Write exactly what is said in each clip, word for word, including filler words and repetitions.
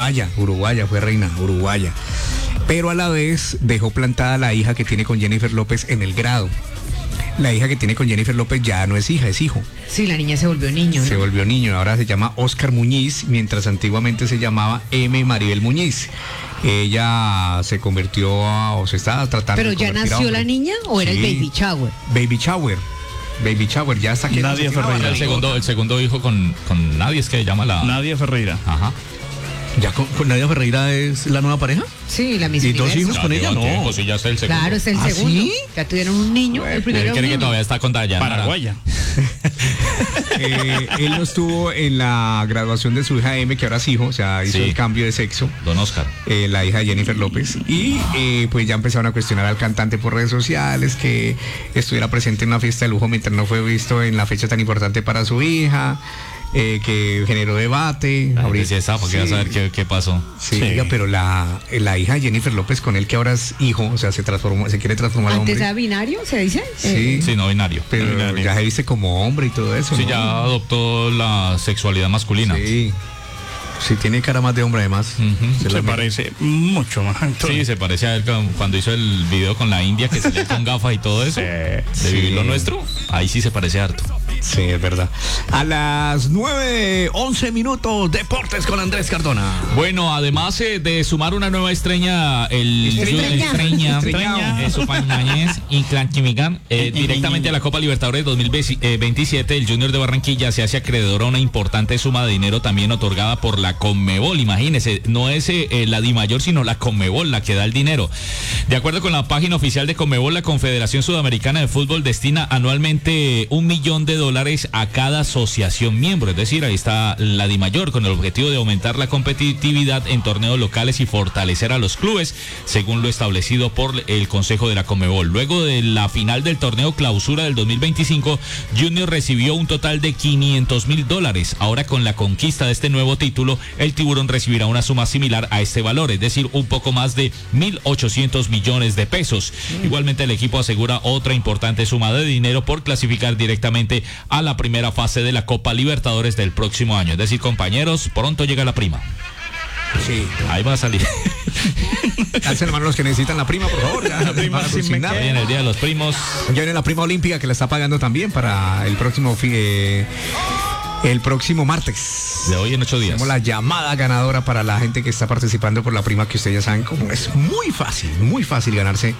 uruguaya, uruguaya, fue reina, uruguaya. Pero a la vez dejó plantada a la hija que tiene con Jennifer López en el grado. La hija que tiene con Jennifer López ya no es hija, es hijo. Sí, la niña se volvió niño, ¿no? Se volvió niño, ahora se llama Oscar Muñiz, mientras antiguamente se llamaba M. Maribel Muñiz. Ella se convirtió a, o se estaba tratando ¿Pero de ya convertir a nació hombre. la niña o era Sí. el baby shower? Baby shower. Baby shower, ya está aquí. Nadia Ferreira. El segundo, el segundo hijo con, con Nadia, es que llama la... Nadia Ferreira. Ajá. ¿Ya con, con Nadia Ferreira es la nueva pareja? Sí, la Miss ¿Y dos Universo. hijos con ella? llevan No. tiempo, sí, ya es el segundo. Claro, es el ¿Ah, segundo. sí? Ya tuvieron un niño, el primero Él era un cree que niño. todavía está con Dayanara. Paraguaya. Eh, él no estuvo en la graduación de su hija M, que ahora es hijo, o sea, hizo Sí. el cambio de sexo. Don Oscar. Eh, la hija de Jennifer López, y eh, pues ya empezaron a cuestionar al cantante por redes sociales que estuviera presente en una fiesta de lujo mientras no fue visto en la fecha tan importante para su hija, eh, que generó debate. La gente Ahorita- sí está, porque sí. va a saber qué, qué pasó. Sí, Sí. oiga, pero la, la hija de Jennifer López con él que ahora es hijo, o sea, se transformó, se quiere transformar en Antes hombre. era binario, ¿se dice? Sí, Eh, Sí, no binario. pero binario. ya se viste como hombre y todo eso. Sí, ¿no? ya adoptó la sexualidad masculina. Sí. Sí, tiene cara más de hombre además. Ujú. Se Se la- parece mucho más a Antonio. Sí, se parece a él cu- cuando hizo el video con la India que salía con gafas y todo eso. Sí. De Sí. vivir lo nuestro. Ahí sí se parece harto. Sí, es verdad. A las nueve, once minutos, Deportes con Andrés Cardona. Bueno, además eh, de sumar una nueva estrella, el Estrella. Estrella, Estrella. eh, Sopañañez y Clanchimigán, eh, directamente a la Copa Libertadores dos mil veintisiete, el Junior de Barranquilla se hace acreedor a una importante suma de dinero también otorgada por la Conmebol. Imagínese, no es eh, la Dimayor, sino la Conmebol la que da el dinero. De acuerdo con la página oficial de Conmebol, la Confederación Sudamericana de Fútbol destina anualmente un millón de dólares a cada asociación miembro. Es decir, ahí está la Dimayor con el objetivo de aumentar la competitividad en torneos locales y fortalecer a los clubes, según lo establecido por el Consejo de la Conmebol. Luego de la final del torneo Clausura del dos mil veinticinco, Junior recibió un total de quinientos mil dólares. Ahora, con la conquista de este nuevo título, el Tiburón recibirá una suma similar a este valor, es decir, un poco más de mil ochocientos millones de pesos. Igualmente, el equipo asegura otra importante suma de dinero por clasificar directamente a la primera fase de la Copa Libertadores del próximo año. Es decir, compañeros, pronto llega la prima. Sí. Ahí va a salir. Alcen hermanos los que necesitan la prima, por favor. Ya, La prima para sí me consignar. Ya viene el Día de los Primos. Ya viene la prima olímpica que la está pagando también para el próximo fi- eh, el próximo martes. De hoy en ocho días. Tenemos la llamada ganadora para la gente que está participando por la prima, que ustedes ya saben cómo es muy fácil, muy fácil ganarse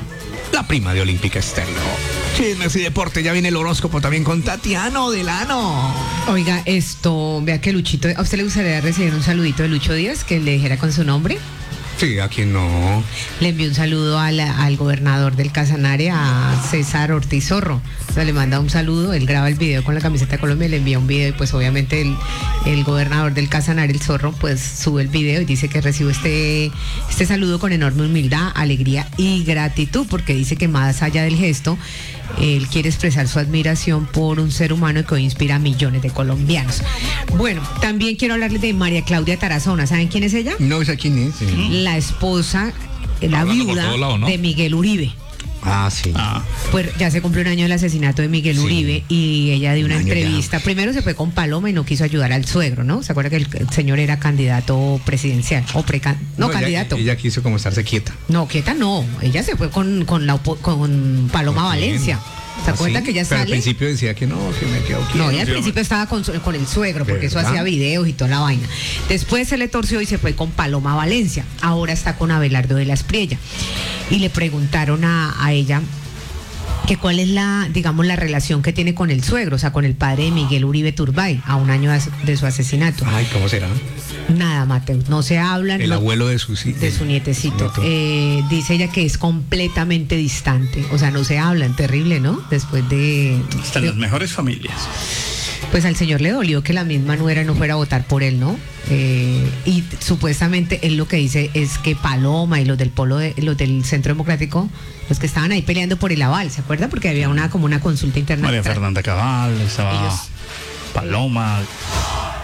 la prima de Olímpica Estéreo. Chismes y deporte, ya viene el horóscopo también con Tatiano Delano. Oiga, esto, vea que Luchito, ¿a usted le gustaría recibir un saludito de Lucho Díaz que le dijera con su nombre? Sí, a quien no. Le envió un saludo a la- al gobernador del Casanare, a César Ortiz Zorro. O sea, le manda un saludo, él graba el video con la camiseta de Colombia, le envía un video y pues obviamente el, el gobernador del Casanare, el Zorro, pues sube el video y dice que recibe este, este saludo con enorme humildad, alegría y gratitud, porque dice que más allá del gesto, él quiere expresar su admiración por un ser humano que hoy inspira a millones de colombianos. Bueno, también quiero hablarles de María Claudia Tarazona. ¿Saben quién es ella? No sé quién es. sí. La esposa, la Hablando por viuda todo lado, ¿no? de Miguel Uribe. Ah, sí. Ah, Pues ya se cumplió un año del asesinato de Miguel Sí. Uribe y ella dio una Un año ya. entrevista. Primero se fue con Paloma y no quiso ayudar al suegro, ¿no? ¿Se acuerda que el, el señor era candidato presidencial? O precan no, ella- candidato. Ella, quiso como estarse quieta. No, quieta no. Ella se fue con, con, la, opo- con Paloma ¿Con quién? Valencia. ¿Se ¿Ah, acuerda sí? que ella Pero al sale? principio decía que no, que me quedo quieta. No, ella al principio estaba con, su- con el suegro, porque eso ¿Verdad? hacía videos y toda la vaina. Después se le torció y se fue con Paloma Valencia. Ahora está con Abelardo de la Espriella. Y le preguntaron a, a ella que cuál es la, digamos, la relación que tiene con el suegro, o sea, con el padre de Miguel Uribe Turbay, a un año de, de su asesinato. Ay, ¿cómo será? Nada, Mateo, no se hablan. El no- abuelo de su de su nietecito. nieto. Eh, dice ella que es completamente distante, o sea, no se hablan, terrible, ¿no? Después de... están de- las mejores familias. Pues al señor le dolió que la misma nuera no fuera a votar por él, ¿no? Eh, y supuestamente él lo que dice es que Paloma y los del polo de, los del Centro Democrático, los que estaban ahí peleando por el aval, ¿se acuerda? Porque había una como una consulta interna. María Fernanda Cabal, estaba Ellos- Paloma,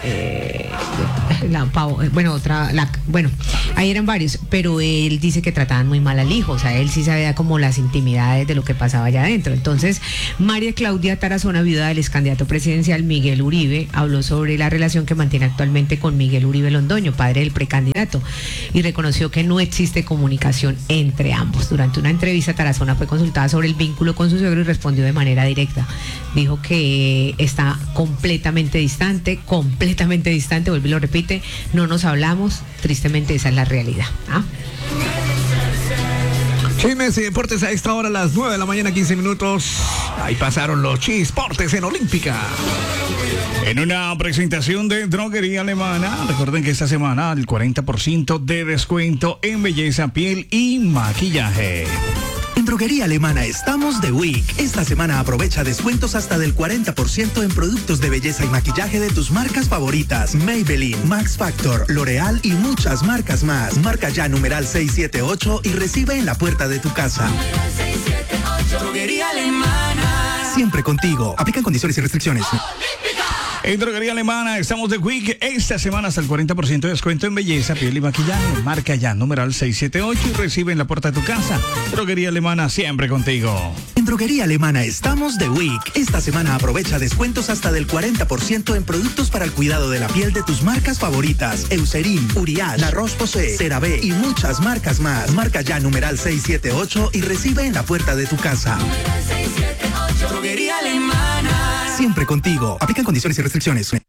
eh, la, bueno, otra, la, bueno, ahí eran varios, pero él dice que trataban muy mal al hijo, o sea, él sí sabía como las intimidades de lo que pasaba allá adentro. Entonces, María Claudia Tarazona, viuda del ex candidato presidencial Miguel Uribe, habló sobre la relación que mantiene actualmente con Miguel Uribe Londoño, padre del precandidato, y reconoció que no existe comunicación entre ambos. Durante una entrevista, Tarazona fue consultada sobre el vínculo con su suegro y respondió de manera directa. Dijo que está completamente distante, completamente distante, vuelve y lo repite, no nos hablamos, tristemente esa es la realidad. ¿Ah? Chismes y deportes a esta hora, a las nueve de la mañana, quince minutos. Ahí pasaron los chisportes en Olímpica. En una presentación de Droguería Alemana, recuerden que esta semana el cuarenta por ciento de descuento en belleza, piel y maquillaje. En Droguería Alemana estamos de week. Esta semana aprovecha descuentos hasta del cuarenta por ciento en productos de belleza y maquillaje de tus marcas favoritas. Maybelline, Max Factor, L'Oreal y muchas marcas más. Marca ya numeral seiscientos setenta y ocho y recibe en la puerta de tu casa. Droguería Alemana. Siempre contigo. Aplican condiciones y restricciones. En Droguería Alemana estamos de week. Esta semana hasta el cuarenta por ciento de descuento en belleza, piel y maquillaje. Marca ya numeral seiscientos setenta y ocho y recibe en la puerta de tu casa. Droguería Alemana, siempre contigo. En Droguería Alemana estamos de week. Esta semana aprovecha descuentos hasta del cuarenta por ciento en productos para el cuidado de la piel de tus marcas favoritas. Eucerin, Urial, La Roche-Posay, CeraVe y muchas marcas más. Marca ya numeral seiscientos setenta y ocho y recibe en la puerta de tu casa. Droguería Alemana. Siempre contigo. Aplican condiciones y restricciones.